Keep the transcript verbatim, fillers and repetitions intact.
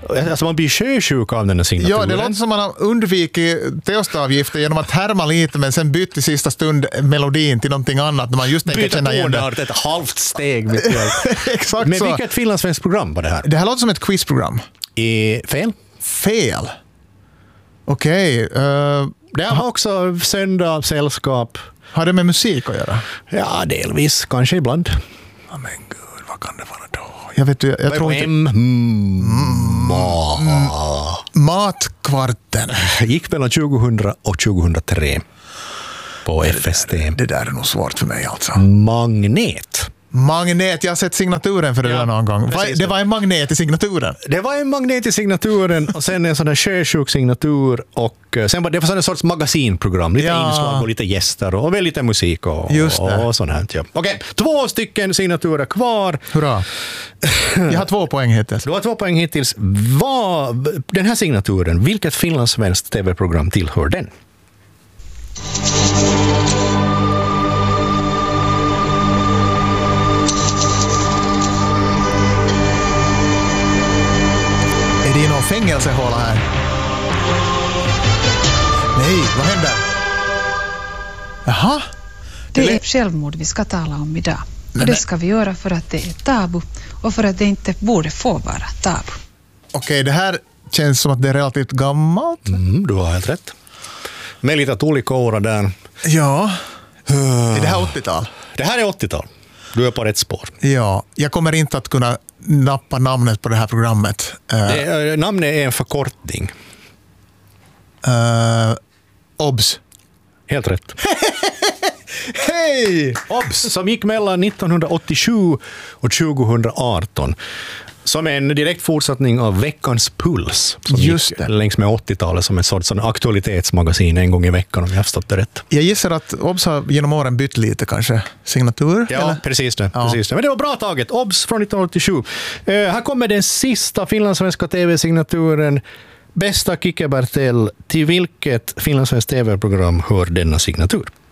Alltså man blir sjösjuk av den här signaturen. Ja, det låter som man har undvikit teostavgifter genom att härma lite men sen bytt i sista stund melodin till någonting annat när man just tänker känna igen det. Byta ett halvt steg mitt i allt. Exakt men så. Men vilket finlandssvenskt program var det här? Det här låter som ett quizprogram. I fel? Fel? Okej. Okay, uh, det har också söndag, sällskap. Har det med musik att göra? Ja, delvis. Kanske ibland. Ja, men gud, vad kan det vara då? Jag vet jag, jag tror inte... M- mm. Mm. Matkvarten. Gick mellan tjugohundra och tjugohundratre på F S T. Det där är nog svårt för mig alltså. Magnet. Magnet, jag har sett signaturen för det ja, där någon gång. Precis. Det var en magnet i signaturen. Det var en magnet i signaturen och sen en sån där sjösjuk signatur och sen var det var en sorts magasinprogram, lite ja. inslag och lite gäster och väl lite musik och, och, och sånt här. Ja. Okej, två stycken signaturer kvar. Hurra. Jag har två poäng hittills. Du har två poäng hittills. Vad, den här signaturen, vilket finlandssvenskt tv-program tillhör den? Är det någon fängelsehåla här? Nej, vad händer? Jaha. Det, det är självmord vi ska tala om idag. Och det ska vi göra för att det är tabu och för att det inte borde få vara tabu. Okej, det här känns som att det är relativt gammalt. Mm, du har helt rätt. Med lite Tuuli-koura där. Ja. Uh. Är det här åttiotal? Det här är åttiotal. Du är på rätt spår. Ja, jag kommer inte att kunna nappa namnet på det här programmet. Det, namnet är en förkortning. Uh, Obs. Helt rätt. Hej! Obs! Som gick mellan nittonhundraåttiosju och tjugohundraarton. Som en direkt fortsättning av Veckans Puls. Som Just gick det. längs med åttiotalet som ett sorts aktualitetsmagasin en gång i veckan om jag har förstått det rätt. Jag gissar att Obs har genom åren bytt lite kanske signatur. Ja, eller? precis det. Ja. Precis det. Men det var bra taget. Obs från nittonhundraåttiosju. Uh, här kommer den sista finlandssvenska tv-signaturen. Bästa Kike Bertel. Till vilket finlandssvenskt tv-program hör denna signatur?